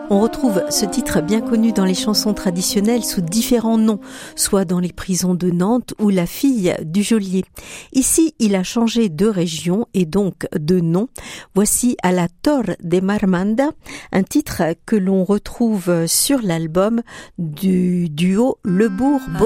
On retrouve ce titre bien connu dans les chansons traditionnelles sous différents noms, soit dans les prisons de Nantes ou La fille du geôlier. Ici, il a changé de région et donc de nom. Voici À la Torre de Marmanda, un titre que l'on retrouve sur l'album du duo Le Bourg.